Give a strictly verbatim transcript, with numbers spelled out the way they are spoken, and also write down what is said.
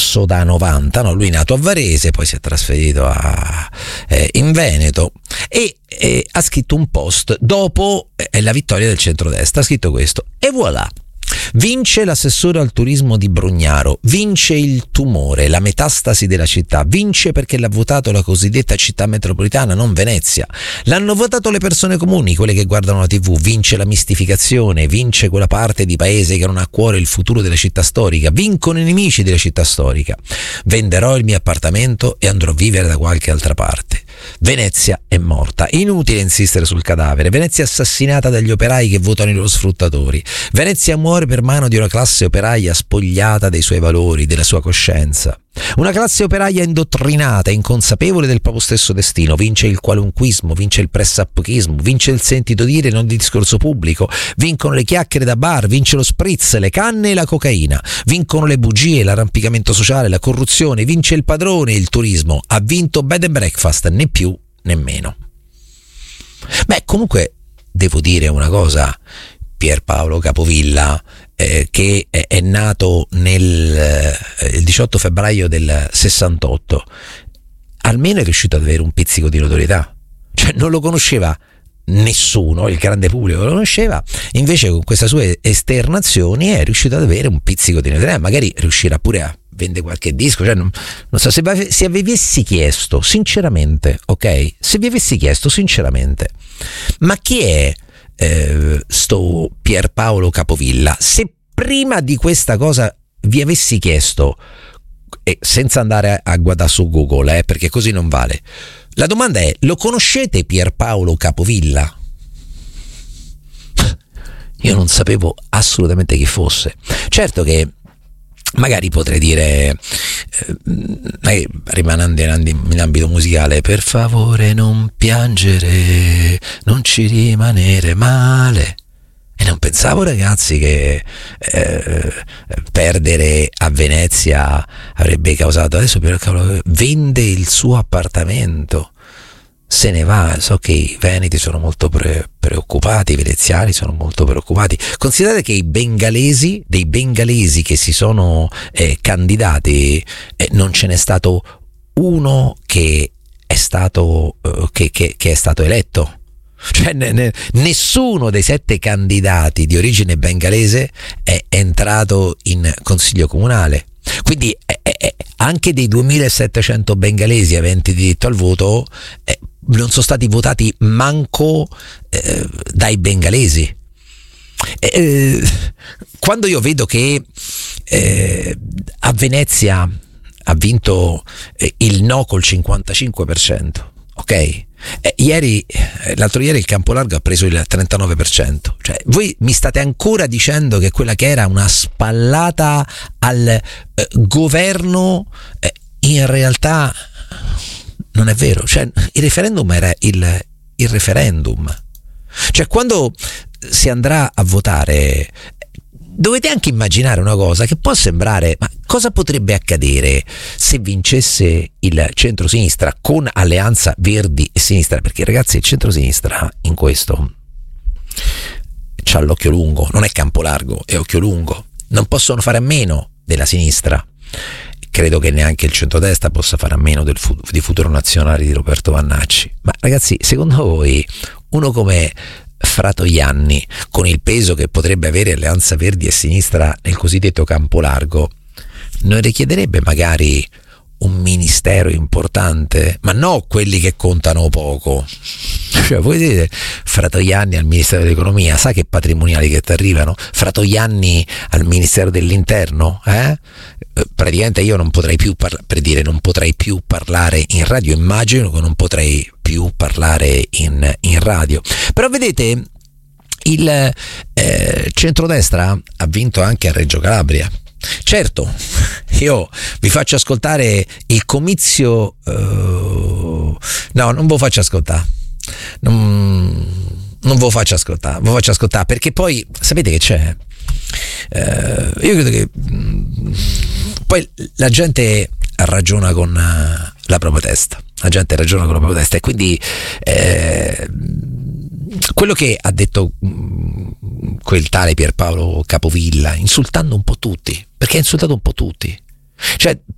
rosso da novanta, no? Lui è nato a Varese, poi si è trasferito a, eh, in Veneto e eh, ha scritto un post dopo eh, la vittoria del centrodestra, ha scritto questo: e voilà, vince l'assessore al turismo di Brugnaro, vince il tumore, la metastasi della città, vince perché l'ha votato la cosiddetta città metropolitana, non Venezia, l'hanno votato le persone comuni, quelle che guardano la tivù, vince la mistificazione, vince quella parte di paese che non ha a cuore il futuro della città storica, vincono i nemici della città storica, venderò il mio appartamento e andrò a vivere da qualche altra parte. Venezia è morta, inutile insistere sul cadavere. Venezia è assassinata dagli operai che votano i loro sfruttatori. Venezia muore per mano di una classe operaia spogliata dei suoi valori, della sua coscienza. Una classe operaia indottrinata, inconsapevole del proprio stesso destino. Vince il qualunquismo, vince il pressappochismo, vince il sentito dire non di discorso pubblico, vincono le chiacchiere da bar, vince lo spritz, le canne e la cocaina, vincono le bugie, l'arrampicamento sociale, la corruzione, vince il padrone, il turismo. Ha vinto bed and breakfast, né più né meno. Beh, comunque devo dire una cosa: Pierpaolo Capovilla, eh, che è, è nato nel eh, il diciotto febbraio del sessantotto, almeno è riuscito ad avere un pizzico di notorietà. Cioè, non lo conosceva nessuno, il grande pubblico lo conosceva, invece con queste sue esternazioni è riuscito ad avere un pizzico di notorietà, magari riuscirà pure a vendere qualche disco. Cioè, non, non so, se, se vi avessi chiesto sinceramente, ok, se vi avessi chiesto sinceramente, ma chi è Eh, sto Pierpaolo Capovilla, se prima di questa cosa vi avessi chiesto, e senza andare a, a guardare su Google, eh, perché così non vale, la domanda è: lo conoscete Pierpaolo Capovilla? Io non sapevo assolutamente chi fosse. Certo che magari potrei dire, eh, rimanendo in ambito musicale, per favore non piangere, non ci rimanere male. E non pensavo, ragazzi, che eh, perdere a Venezia avrebbe causato, adesso per cavolo, vende il suo appartamento, se ne va. So che i veneti sono molto pre- preoccupati, i veneziani sono molto preoccupati. Considerate che i bengalesi, dei bengalesi che si sono eh, candidati, eh, non ce n'è stato uno che è stato eh, che, che, che è stato eletto. Cioè ne, ne, nessuno dei sette candidati di origine bengalese è entrato in consiglio comunale. Quindi eh, eh, anche dei duemilasettecento bengalesi aventi diritto al voto eh, non sono stati votati manco eh, dai bengalesi. Eh, quando io vedo che eh, a Venezia ha vinto eh, il no col cinquantacinque per cento, ok? Eh, ieri, eh, l'altro ieri il Campolargo ha preso il trentanove per cento. Cioè, voi mi state ancora dicendo che quella che era una spallata al eh, governo eh, in realtà non è vero. Cioè, il referendum era il, il referendum. Cioè, quando si andrà a votare, dovete anche immaginare una cosa che può sembrare: ma cosa potrebbe accadere se vincesse il centrosinistra con Alleanza Verdi e Sinistra? Perché, ragazzi, il centrosinistra in questo c'ha l'occhio lungo, non è Campolargo, è occhio lungo. Non possono fare a meno della sinistra. Credo che neanche il centrodestra possa fare a meno del fu- di Futuro Nazionale di Roberto Vannacci. Ma, ragazzi, secondo voi uno come Fratoianni, con il peso che potrebbe avere Alleanza Verdi e Sinistra nel cosiddetto Campolargo, non richiederebbe magari un ministero importante? Ma no, quelli che contano poco. Cioè, voi vedete Fratoianni al Ministero dell'Economia, sa che patrimoniali che ti arrivano? Fratoianni al Ministero dell'Interno, eh? Praticamente io non potrei più parla- per dire non potrei più parlare in radio, immagino che non potrei più parlare in, in radio. Però vedete, il eh, centrodestra ha vinto anche a Reggio Calabria. Certo, io vi faccio ascoltare il comizio, uh, no, non ve lo faccio ascoltare, non, non ve lo faccio ascoltare, ve lo faccio ascoltare perché poi sapete che c'è, uh, io credo che mh, poi la gente ragiona con uh, la propria testa, la gente ragiona con la propria testa e quindi eh, quello che ha detto mh, quel tale Pierpaolo Capovilla, insultando un po' tutti, perché ha insultato un po' tutti, cioè